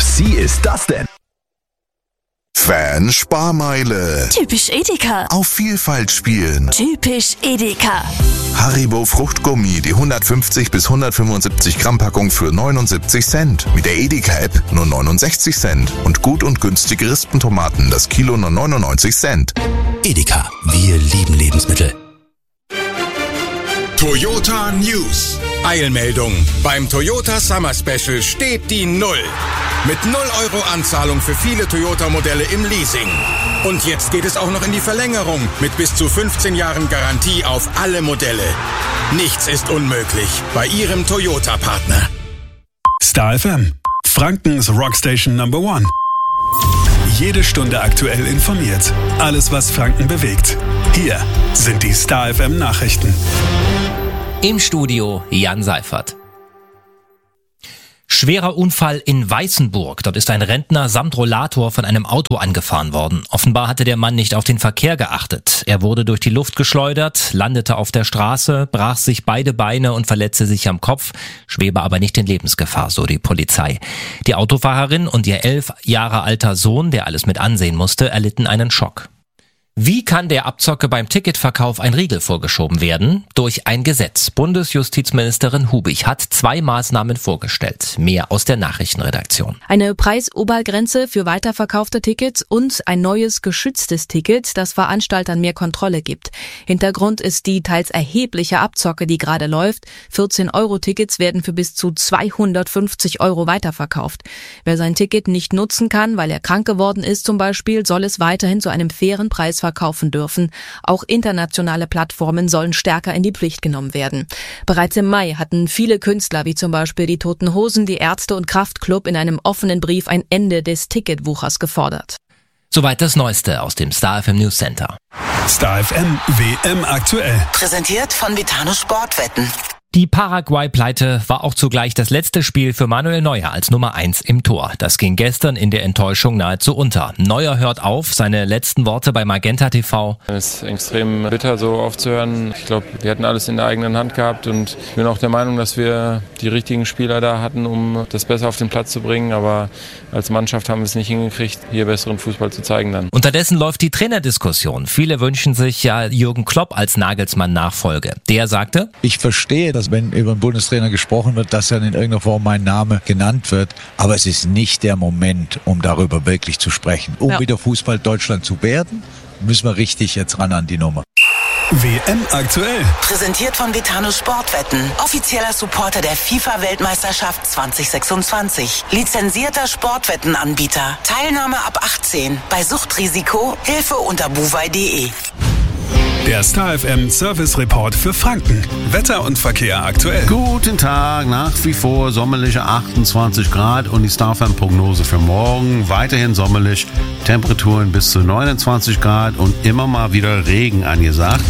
UFC ist das denn? Fan-Sparmeile. Typisch Edeka. Auf Vielfalt spielen. Typisch Edeka. Haribo Fruchtgummi, die 150 bis 175 Gramm Packung für 79 Cent. Mit der Edeka-App nur 69 Cent. Und gut und günstige Rispentomaten, das Kilo nur 99 Cent. Edeka, wir lieben Lebensmittel. Toyota News. Eilmeldung. Beim Toyota Summer Special steht die Null. Mit 0 Euro Anzahlung für viele Toyota-Modelle im Leasing. Und jetzt geht es auch noch in die Verlängerung mit bis zu 15 Jahren Garantie auf alle Modelle. Nichts ist unmöglich bei Ihrem Toyota-Partner. Star FM, Frankens Rockstation Number 1. Jede Stunde aktuell informiert. Alles, was Franken bewegt. Hier sind die Star FM Nachrichten. Im Studio Jan Seifert. Schwerer Unfall in Weißenburg. Dort ist ein Rentner samt Rollator von einem Auto angefahren worden. Offenbar hatte der Mann nicht auf den Verkehr geachtet. Er wurde durch die Luft geschleudert, landete auf der Straße, brach sich beide Beine und verletzte sich am Kopf, schwebe aber nicht in Lebensgefahr, so die Polizei. Die Autofahrerin und ihr 11 Jahre alter Sohn, der alles mit ansehen musste, erlitten einen Schock. Wie kann der Abzocke beim Ticketverkauf ein Riegel vorgeschoben werden? Durch ein Gesetz. Bundesjustizministerin Hubig hat 2 Maßnahmen vorgestellt. Mehr aus der Nachrichtenredaktion. Eine Preisobergrenze für weiterverkaufte Tickets und ein neues geschütztes Ticket, das Veranstaltern mehr Kontrolle gibt. Hintergrund ist die teils erhebliche Abzocke, die gerade läuft. 14-Euro-Tickets werden für bis zu 250 € weiterverkauft. Wer sein Ticket nicht nutzen kann, weil er krank geworden ist zum Beispiel, soll es weiterhin zu einem fairen Preis verkaufen dürfen. Auch internationale Plattformen sollen stärker in die Pflicht genommen werden. Bereits im Mai hatten viele Künstler, wie zum Beispiel die Toten Hosen, die Ärzte und Kraftklub in einem offenen Brief ein Ende des Ticketwuchers gefordert. Soweit das Neueste aus dem Star FM News Center. Star FM WM aktuell. Präsentiert von Vitano Sportwetten. Die Paraguay-Pleite war auch zugleich das letzte Spiel für Manuel Neuer als Nummer 1 im Tor. Das ging gestern in der Enttäuschung nahezu unter. Neuer hört auf, seine letzten Worte bei Magenta TV. Es ist extrem bitter, so aufzuhören. Ich glaube, wir hatten alles in der eigenen Hand gehabt und ich bin auch der Meinung, dass wir die richtigen Spieler da hatten, um das besser auf den Platz zu bringen. Aber als Mannschaft haben wir es nicht hingekriegt, hier besseren Fußball zu zeigen dann. Unterdessen läuft die Trainerdiskussion. Viele wünschen sich ja Jürgen Klopp als Nagelsmann-Nachfolge. Der sagte: Ich verstehe, dass wenn über einen Bundestrainer gesprochen wird, dass dann in irgendeiner Form mein Name genannt wird. Aber es ist nicht der Moment, um darüber wirklich zu sprechen. Um wieder Fußball Deutschland zu werden, müssen wir richtig jetzt ran an die Nummer. WM aktuell. Präsentiert von Vitano Sportwetten. Offizieller Supporter der FIFA-Weltmeisterschaft 2026. Lizenzierter Sportwettenanbieter. Teilnahme ab 18. Bei Suchtrisiko Hilfe unter buwei.de. Der Star FM Service Report für Franken. Wetter und Verkehr aktuell. Guten Tag, nach wie vor sommerliche 28 Grad und die Star FM Prognose für morgen. Weiterhin sommerlich, Temperaturen bis zu 29 Grad und immer mal wieder Regen angesagt.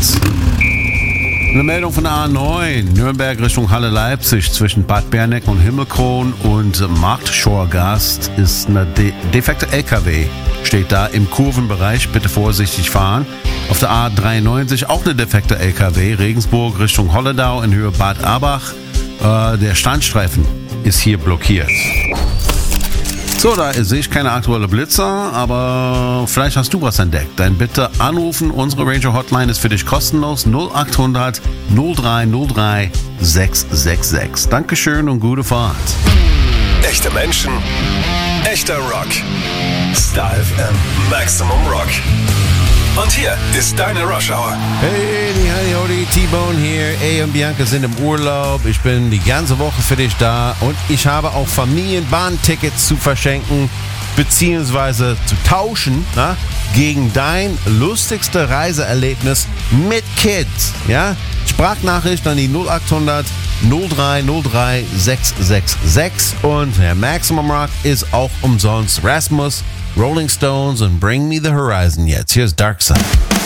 Eine Meldung von der A9, Nürnberg Richtung Halle-Leipzig zwischen Bad Berneck und Himmelkron und Marktschorgast ist eine defekte LKW. Steht da im Kurvenbereich, bitte vorsichtig fahren. Auf der A93 auch eine defekte LKW, Regensburg Richtung Holledau in Höhe Bad Abach. Der Standstreifen ist hier blockiert. So, da sehe ich keine aktuelle Blitzer, aber vielleicht hast du was entdeckt. Dann bitte anrufen, unsere Ranger Hotline ist für dich kostenlos, 0800 0303 666. Dankeschön und gute Fahrt. Echte Menschen, echter Rock. Star FM Maximum Rock. Und hier ist deine Rush Hour. Hey, honey, Hody, T-Bone hier. Ey und Bianca sind im Urlaub. Ich bin die ganze Woche für dich da. Und ich habe auch Familienbahntickets zu verschenken, beziehungsweise zu tauschen, gegen dein lustigste Reiseerlebnis mit Kids. Ja? Sprachnachricht an die 0800 0303 666. Und der Maximum Rock ist auch umsonst. Rasmus, Rolling Stones und Bring Me the Horizon jetzt. Hier ist Dark Side.